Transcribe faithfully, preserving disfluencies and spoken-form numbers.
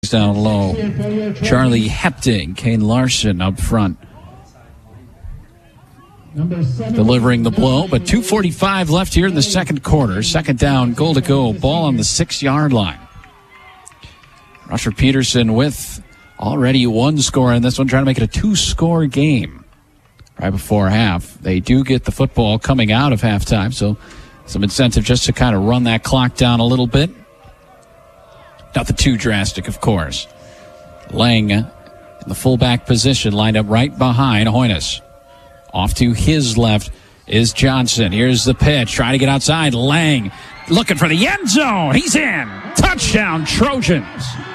Down low. Charlie Hepting, Kane Larson up front. Delivering the blow, but two forty-five left here in the second quarter. Second down, goal to go. Ball on the six-yard line. Rusher Peterson with already one score in this one, trying to make it a two-score game. Right before half, they do get the football coming out of halftime, so some incentive just to kind of run that clock down a little bit. Nothing too drastic, of course. Lang in the fullback position, lined up right behind Hoynes. Off to his left is Johnson. Here's the pitch, trying to get outside. Lang looking for the end zone. He's in. Touchdown, Trojans.